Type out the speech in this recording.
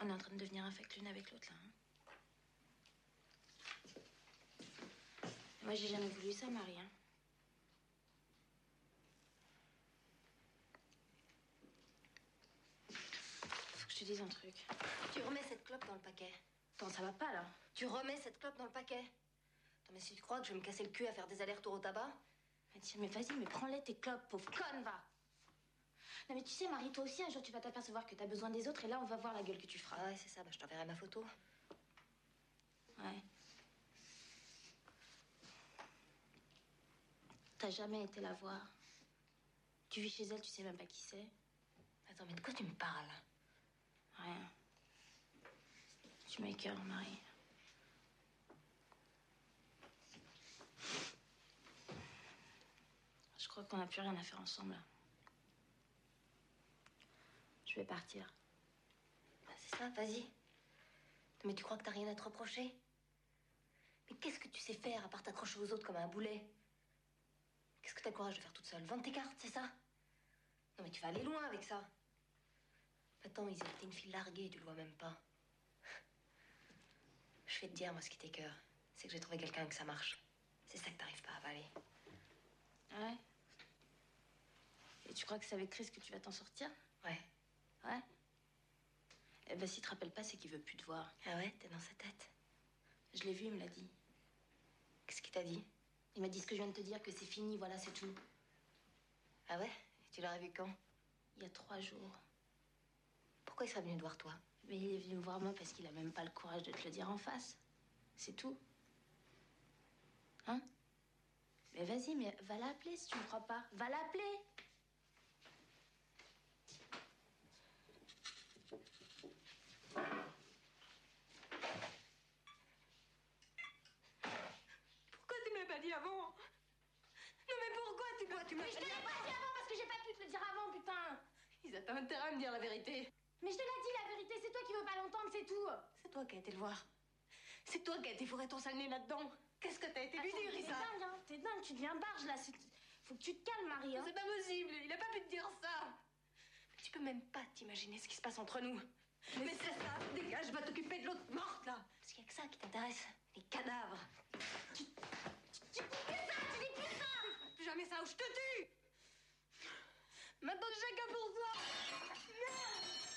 On est en train de devenir infects l'une avec l'autre, là. Hein. Moi, j'ai jamais voulu ça, Marie. Hein. Faut que je te dise un truc. Tu remets cette clope dans le paquet. Attends, ça va pas, là. Tu remets cette clope dans le paquet. Attends, mais si tu crois que je vais me casser le cul à faire des allers-retours au tabac... Mais tiens, mais vas-y, mais prends-les tes clopes, pauvre conne, va. Non, mais tu sais, Marie, toi aussi, un jour, tu vas t'apercevoir que t'as besoin des autres, et là, on va voir la gueule que tu feras. Ah ouais, c'est ça. Bah, je t'enverrai ma photo. Ouais. T'as jamais été la voir. Tu vis chez elle, tu sais même pas qui c'est. Attends, mais de quoi tu me parles? Rien. Tu m'écœures, Marie. Je crois qu'on n'a plus rien à faire ensemble, là. Je vais partir. Bah, c'est ça, vas-y. Mais tu crois que t'as rien à te reprocher? Mais qu'est-ce que tu sais faire à part t'accrocher aux autres comme un boulet? Qu'est-ce que t'as le courage de faire toute seule? Vendre tes cartes, c'est ça? Non, mais tu vas aller loin avec ça. Attends, Isabelle, t'es une fille larguée, tu le vois même pas. Je vais te dire, moi, ce qui t'écœure, c'est que j'ai trouvé quelqu'un que ça marche. C'est ça que t'arrives pas à avaler. Ouais. Et tu crois que c'est avec Chris que tu vas t'en sortir? Ouais. Ouais. Eh ben, s'il te rappelle pas, c'est qu'il veut plus te voir. Ah ouais, t'es dans sa tête? Je l'ai vu, il me l'a dit. Qu'est-ce qu'il t'a dit? Il m'a dit ce que je viens de te dire, que c'est fini, voilà, c'est tout. Ah ouais? Et tu l'aurais vu quand? Il y a 3 jours. Pourquoi il serait venu te voir, toi? Mais il est venu me voir moi parce qu'il a même pas le courage de te le dire en face. C'est tout. Hein? Mais vas-y, mais va l'appeler si tu me crois pas. Va l'appeler! Pourquoi tu me l'as pas dit avant? Non mais pourquoi tu m'as Mais je te l'ai pas dit avant parce que j'ai pas pu te le dire avant, putain! Ils ont intérêt à me dire la vérité. Mais je te l'ai dit la vérité, c'est toi qui veux pas l'entendre, c'est tout! C'est toi qui as été le voir. C'est toi qui as été fourré ton sale nez là-dedans. Qu'est-ce que t'as été lui dire, T'es Isa? dingue, hein? T'es dingue, tu deviens barge là. Faut que tu te calmes, Marie. Hein? C'est pas possible, il a pas pu te dire ça. Tu peux même pas t'imaginer ce qui se passe entre nous. Mais c'est ça, dégage, va t'occuper de l'autre morte là. Parce qu'il y a que ça qui t'intéresse, les cadavres. Tu dis plus ça, tu dis plus ça! Plus jamais ça ou je te tue. Maintenant, chacun pour soi.